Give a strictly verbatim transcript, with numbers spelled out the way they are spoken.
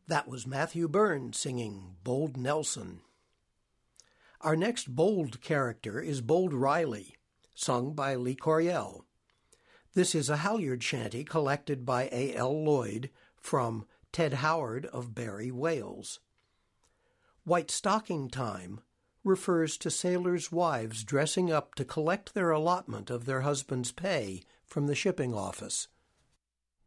That was Matthew Byrne singing Bold Nelson. Our next bold character is Bold Riley, sung by Lee Coriel. This is a halyard shanty collected by A L Lloyd from Ted Howard of Barry, Wales. White Stocking Time refers to sailors' wives dressing up to collect their allotment of their husband's pay from the shipping office.